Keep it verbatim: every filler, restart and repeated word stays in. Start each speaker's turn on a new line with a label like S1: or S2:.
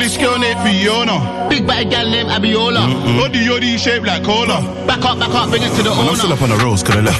S1: English girl named Fiona.
S2: Big bad gal named Abiola.
S1: Body yoddy shaped like cola.
S2: Back up, back up, bring it to the
S3: Man, I'm
S2: owner.
S3: still up on the roads, cause I left